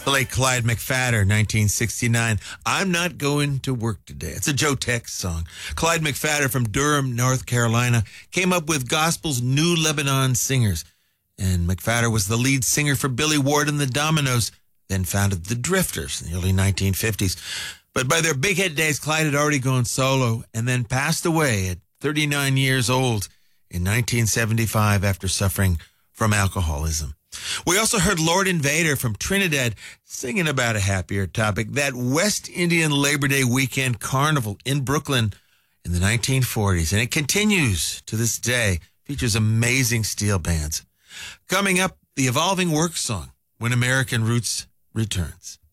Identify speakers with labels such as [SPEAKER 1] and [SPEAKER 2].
[SPEAKER 1] The late Clyde McPhatter, 1969. I'm not going to work today. It's a Joe Tex song. Clyde McPhatter from Durham, North Carolina, came up with gospel's New Lebanon Singers. And McPhatter was the lead singer for Billy Ward and the Dominoes, then founded the Drifters in the early 1950s. But by their big hit days, Clyde had already gone solo and then passed away at 39 years old in 1975 after suffering from alcoholism. We also heard Lord Invader from Trinidad singing about a happier topic, that West Indian Labor Day weekend carnival in Brooklyn in the 1940s. And it continues to this day, features amazing steel bands. Coming up, the Evolving Work song, When American Roots returns.